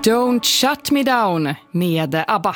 Don't Shut Me Down med ABBA.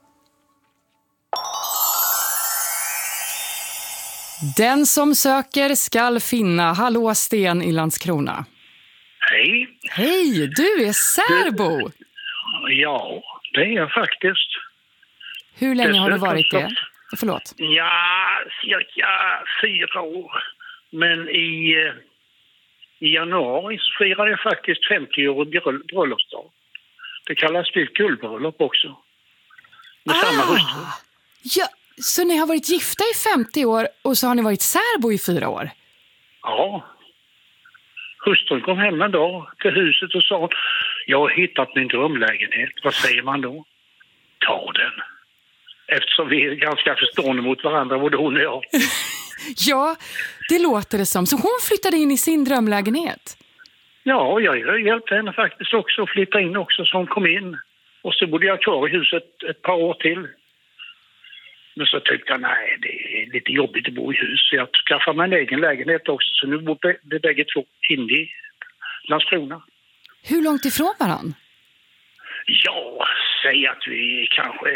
Den som söker skall finna. Hallå Sten i Landskrona. Hej. Hej, du är särbo. Ja, det är jag faktiskt. Hur länge har du varit det? Förlåt. Ja, cirka 4 år. Men i januari så firade jag faktiskt 50 år bröllopsdag. Det kallas för guldbröllop också. Med samma hustru. Ja, så ni har varit gifta i 50 år och så har ni varit särbo i 4 år? Ja. Hustrun kom hem en dag till huset och sa: jag har hittat min drömlägenhet. Vad säger man då? Ta den. Eftersom vi är ganska förstående mot varandra, både hon och jag. Ja, det låter det som. Så hon flyttade in i sin drömlägenhet? Ja, jag hjälpte henne faktiskt också att flytta in också, så hon kom in. Och så bodde jag kvar i huset ett par år till. Men så tyckte jag, nej, det är lite jobbigt att bo i hus. Så jag skaffade mig en egen lägenhet också. Så nu bor vi bägge två inne i Landskrona. Hur långt ifrån varann? Ja, säg att vi är kanske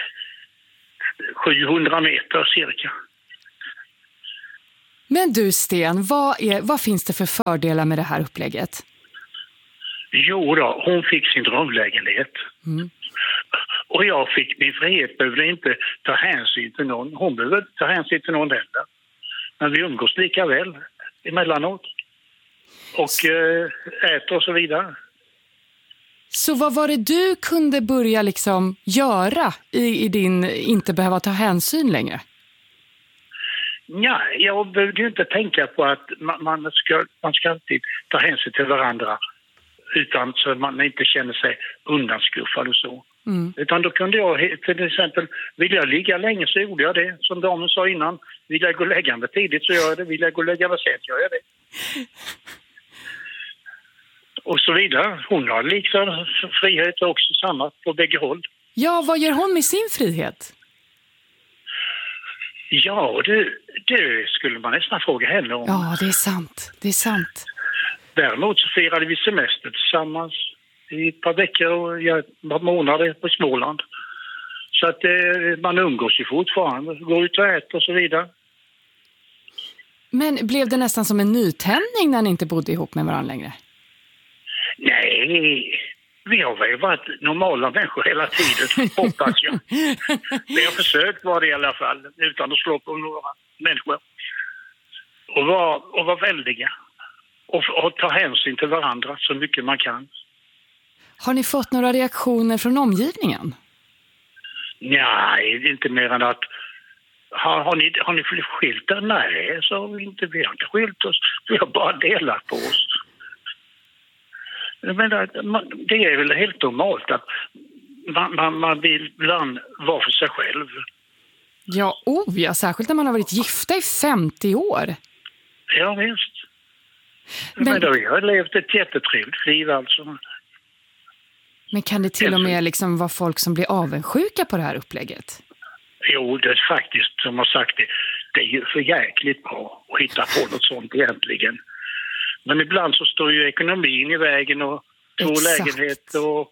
700 meter cirka. Men du Sten, vad finns det för fördelar med det här upplägget? Jo då, hon fick sin drömlägenhet. Mm. Och jag fick min frihet, behövde inte ta hänsyn till någon. Hon behövde inte ta hänsyn till någon heller. Men vi umgås lika väl emellanåt. Och äter och så vidare. Så vad var det du kunde börja liksom göra i din inte behöva ta hänsyn längre? Ja, jag behövde ju inte tänka på att man ska alltid ta hänsyn till varandra utan så man inte känner sig undanskuffad och så. Mm. Utan då kunde jag till exempel, vill jag ligga länge så gjorde jag det. Som damen sa innan, vill jag gå läggande tidigt så gör jag det. Vill jag gå läggande sent gör jag det. Och så vidare. Hon har liksom frihet också, samma på bägge håll. Ja, vad gör hon med sin frihet? Ja, det skulle man nästan fråga henne om. Ja, det är sant. Det är sant. Däremot så firade vi semester tillsammans i ett par veckor och ett par månader på Småland. Så att man umgås ju fortfarande, går ut och äter och så vidare. Men blev det nästan som en nytändning när ni inte bodde ihop med varandra längre? Nej, vi har väl varit normala människor hela tiden, hoppas jag. Vi har försökt vara det i alla fall, utan att slå på några människor. Och vara väldiga. Och ta hänsyn till varandra så mycket man kan. Har ni fått några reaktioner från omgivningen? Nej, inte mer än att har ni skilt er? Nej, så vi har inte skilt oss. Vi har bara delat på oss. Men det är väl helt normalt att man vill ibland vara för sig själv. Ja, särskilt när man har varit gifta i 50 år. Ja, visst. Men då har jag levt ett jättetrevligt liv alltså. Men kan det till och med liksom vara folk som blir avundsjuka på det här upplägget? Jo, det är faktiskt, som jag sagt, det är ju för jäkligt bra att hitta på något sånt egentligen. Men ibland så står ju ekonomin i vägen och två lägenheter och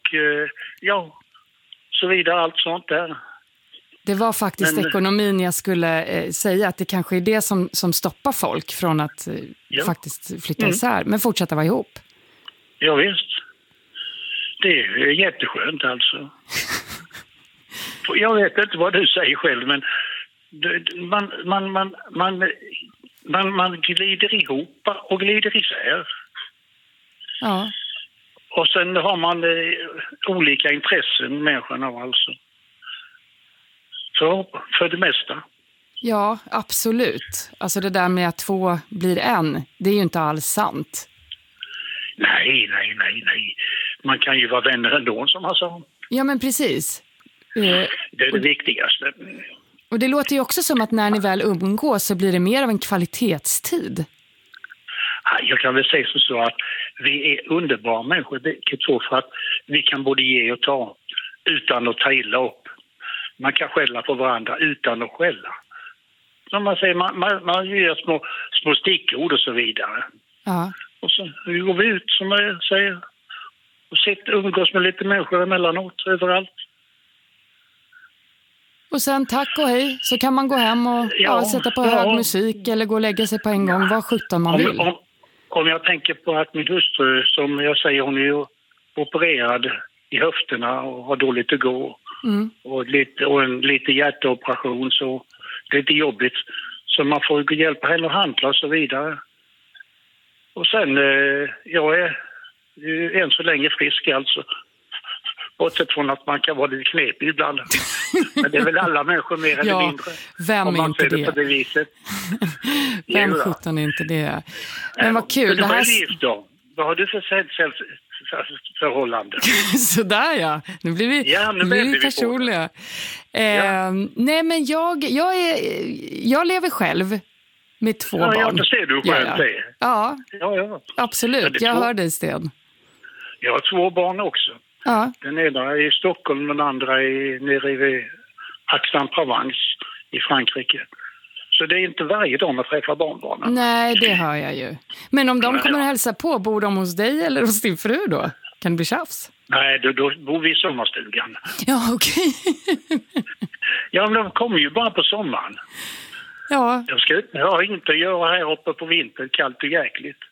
så vidare, allt sånt där. Det var faktiskt ekonomin jag skulle säga, att det kanske är det som stoppar folk från att faktiskt flytta isär, men fortsätta vara ihop. Ja visst. Det är ju jätteskönt alltså. Jag vet inte vad du säger själv, men man glider ihop och glider isär. Ja. Och sen har man olika intressen, människorna alltså. Så för det mesta. Ja, absolut. Alltså det där med att 2 blir 1, det är ju inte alls sant. Nej. Man kan ju vara vänner ändå, som man sa. Ja, men precis. Det är det viktigaste. Och det låter ju också som att när ni väl umgås så blir det mer av en kvalitetstid. Jag kan väl säga så att vi är underbara människor, för att vi kan både ge och ta utan att ta illa upp. Man kan skälla på varandra utan att skälla. Som man säger, man gör små stickord och så vidare. Ja. Och så går vi ut, som jag säger, Och umgås med lite människor emellanåt, överallt. Och sen tack och hej, så kan man gå hem och sätta på hög musik eller gå och lägga sig på en gång, vad sjutton man vill. Om jag tänker på att min hustru, som jag säger, hon är ju opererad i höfterna och har dåligt att gå. Och en lite hjärtoperation, så det är lite jobbigt. Så man får hjälpa henne att handla och så vidare. Och sen, jag är än så länge frisk alltså. Bortsett från att man kan vara lite knepig ibland. Men det är väl alla människor mer eller mindre. Vem är inte det? På det viset. Vem sjutton är inte det? Men vad kul. Det här... liv då? Vad har du för förhållande? Sådär ja. Nu blir vi personliga. Nej men jag lever själv med 2 barn. Ja, det ser du själv det. Ja, absolut. Jag hör dig, Sten. Jag har 2 barn också. Ja. Den ena är i Stockholm och den andra är nere i Aix-en-Provence i Frankrike. Så det är inte varje dag man träffar barnbarnen. Nej, det hör jag ju. Men om de kommer att hälsa på, bor de hos dig eller hos din fru då? Kan det bli tjafs? Nej, då bor vi i sommarstugan. Ja, okej. Ja, men de kommer ju bara på sommaren. Ja. Jag har inte att göra här uppe på vintern, kallt och jäkligt.